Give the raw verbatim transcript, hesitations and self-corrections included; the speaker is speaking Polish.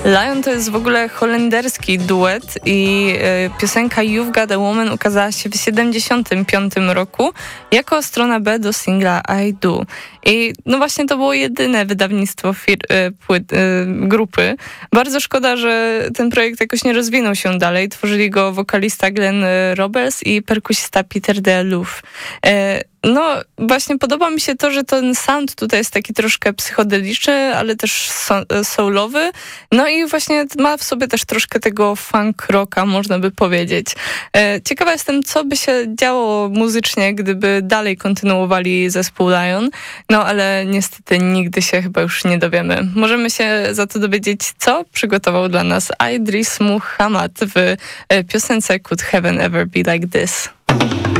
Lion to jest w ogóle holenderski duet i y, piosenka You've Got a Woman ukazała się w siedemdziesiątym piątym roku jako strona B do singla I Do. I no właśnie to było jedyne wydawnictwo fir- y, płyt, y, grupy. Bardzo szkoda, że ten projekt jakoś nie rozwinął się dalej. Tworzyli go wokalista Glenn Roberts i perkusista Peter DeLuff. Y, No właśnie podoba mi się to, że ten sound tutaj jest taki troszkę psychodeliczny, ale też so- soulowy. No i właśnie ma w sobie też troszkę tego funk rocka, można by powiedzieć. E, ciekawa jestem, co by się działo muzycznie, gdyby dalej kontynuowali zespół Lion. No ale niestety nigdy się chyba już nie dowiemy. Możemy się za to dowiedzieć, co przygotował dla nas Idris Muhammad w piosence Could Heaven Ever Be Like This?